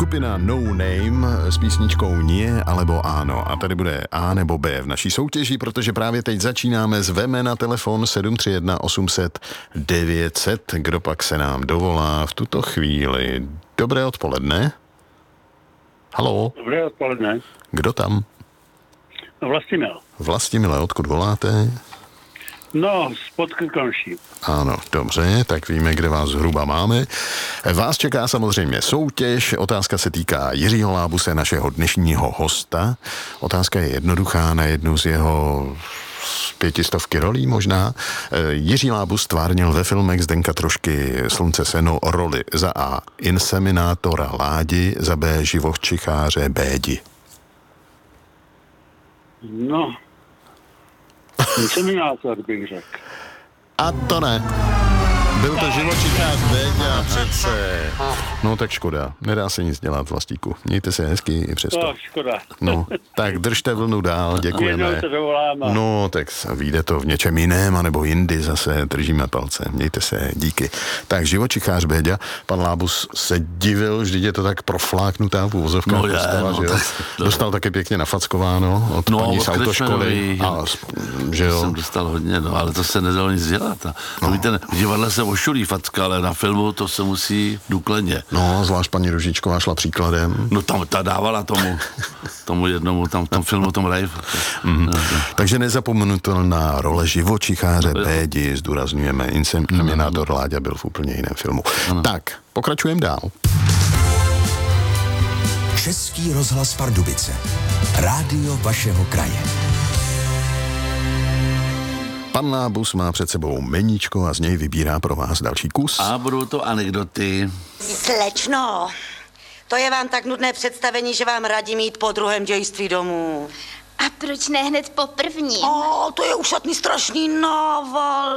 Skupina No Name s písničkou Nie alebo Áno. A tady bude A nebo B v naší soutěži, protože právě teď začínáme. Zveme na telefon 731 800 900. Kdo pak se nám dovolá v tuto chvíli? Dobré odpoledne. Haló. Dobré odpoledne. Kdo tam? Vlastimil. Vlastimile, odkud voláte? No, spod Krkonoší. Ano, dobře, tak víme, kde vás zhruba máme. Vás čeká samozřejmě soutěž. Otázka se týká Jiřího Lábuse, našeho dnešního hosta. Otázka je jednoduchá na jednu z jeho 500 rolí možná. Jiří Lábus stvárnil ve filmech Zdenka Trošky Slunce seno roli za A. Inseminátora Ládi, za B. Živočicháře Bédi. No, inseminátor bych řekl. A to ne. Byl to živočichář Béďa přece. No tak škoda, nedá se nic dělat, Vlastíku. Mějte se hezky i přesto. No, škoda. No, tak držte vlnu dál, děkujeme. Jednou se dovoláme. No, tak vyjde to v něčem jiném, anebo jindy zase, držíme palce. Mějte se, díky. Tak živočichář Béďa, pan Lábus se divil, vždyť je to tak profláknutá v uvozovkách postava, že jo? Dostal taky pěkně nafackováno od paní z autoškoly. Že jo? Jsem dostal hodně, no, ale to se nedalo nic dělat. Víte, v divadle se ošulí facka, ale na filmu to se musí důkladně. No, zvlášť paní Ružičková šla příkladem. No tam ta dávala tomu jednomu, tam filmu, tom Rave. Takže nezapomenutelná role živočicháře Bédi, zdůrazňujeme, inseminátor Láďa byl v úplně jiném filmu. Ano. Tak, pokračujeme dál. Český rozhlas Pardubice. Rádio vašeho kraje. Pan Lábus má před sebou meníčko a z něj vybírá pro vás další kus. A budou to anekdoty. Slečno, to je vám tak nudné představení, že vám radím jít po druhém dějství domů. A proč ne hned po prvním? To je ušatný strašný nával.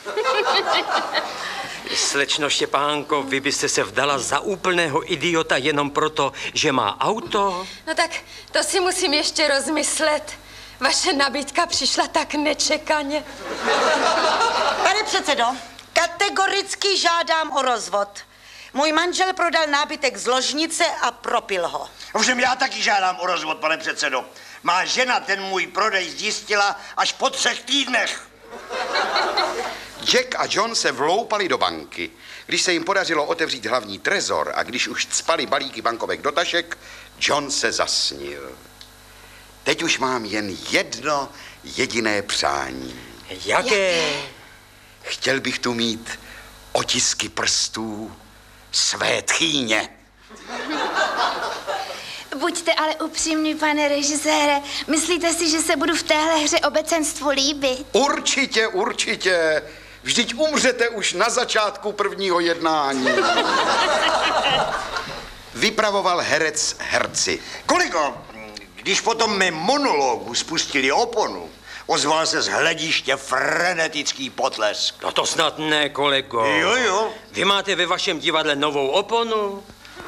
Slečno Štěpánko, vy byste se vdala za úplného idiota jenom proto, že má auto? No tak to si musím ještě rozmyslet. Vaše nabídka přišla tak nečekaně. Pane předsedo, kategoricky žádám o rozvod. Můj manžel prodal nábytek z ložnice a propil ho. Ovšem já taky žádám o rozvod, pane předsedo. Má žena ten můj prodej zjistila až po 3 týdnech. Jack a John se vloupali do banky. Když se jim podařilo otevřít hlavní trezor a když už cpali balíky bankovek do tašek, John se zasnil. Teď už mám jen jedno jediné přání. Jaké? Chtěl bych tu mít otisky prstů své tchýně. Buďte ale upřímný, pane režisére. Myslíte si, že se budu v téhle hře obecenstvu líbit? Určitě, určitě. Vždyť umřete už na začátku prvního jednání. Vypravoval herec herci. Kolego, když po tom mém monologu spustili oponu, ozval se z hlediště frenetický potlesk. No to snad ne, kolego. Jo. Vy máte ve vašem divadle novou oponu?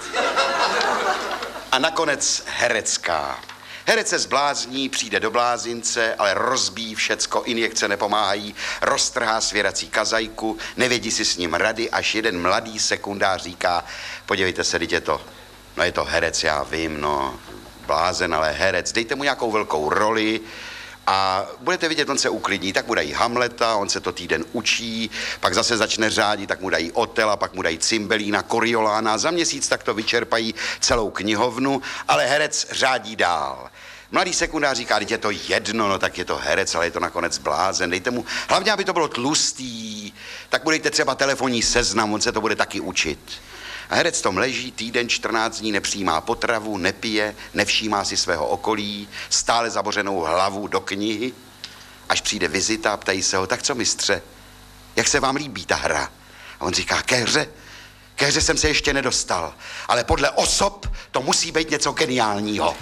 A nakonec herecká. Herec se zblázní, přijde do blázince, ale rozbíjí všecko, injekce nepomáhají, roztrhá svěrací kazajku, nevědí si s ním rady, až jeden mladý sekundář říká, podívejte se, teď je to herec, já vím, no, blázen, ale herec, dejte mu nějakou velkou roli a budete vidět, on se uklidní, tak mu dají Hamleta, on se to týden učí, pak zase začne řádit, tak mu dají Otela, pak mu dají Cymbelína, Coriolána, za měsíc tak to vyčerpají celou knihovnu, ale herec řádí dál. Mladý sekundář říká, teď je to jedno, no tak je to herec, ale je to nakonec blázen, dejte mu, hlavně aby to bylo tlustý, tak mu dejte třeba telefonní seznam, on se to bude taky učit. A herec tom leží týden, 14 dní, nepřijímá potravu, nepije, nevšímá si svého okolí, stále zabořenou hlavu do knihy. Až přijde vizita a ptají se ho, tak co mistře, jak se vám líbí ta hra? A on říká, ke hře jsem se ještě nedostal, ale podle osob to musí být něco geniálního.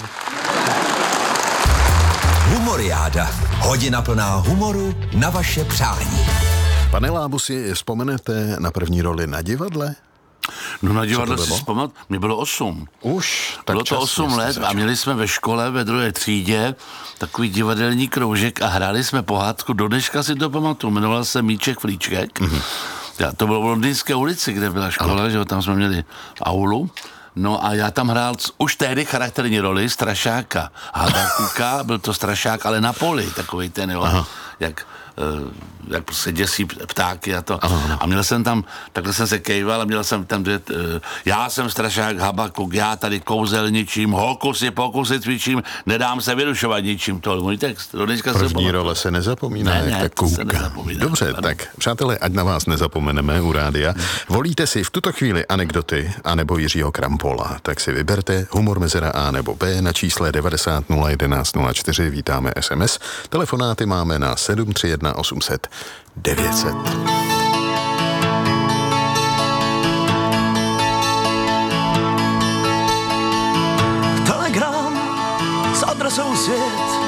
Humoriáda. Hodina plná humoru na vaše přání. Pane Lábusi, vzpomenete na první roli na divadle? No na divadle si vzpomínat, mě bylo 8. Už? Tak bylo to 8 let a měli jsme ve škole ve 2. třídě takový divadelní kroužek a hráli jsme pohádku, do dneška si to pamatuju, jmenoval se Míček Flíček. To bylo v Londýnské ulici, kde byla škola, že tam jsme měli aulu No a já tam hrál už tehdy charakterní roli strašáka. Habakuka, byl to strašák, ale na poli, takovej ten, jo, jak se děsí ptáky a to. Ano. A měl jsem tam, takhle jsem se kejval a měl jsem tam, já jsem strašák Habakuk, já tady kouzelničím, hokusy pokusy cvičím, nedám se vyrušovat ničím, to je můj text. První role se nezapomíná, jak tak kouka. Dobře, tak přátelé, ať na vás nezapomeneme u rádia. Volíte si v tuto chvíli anekdoty anebo Jiřího Krampola, tak si vyberte humor mezera A nebo B na čísle 90 011 04, vítáme SMS, telefonáty máme na 731 800 900. Telegram s adresou svět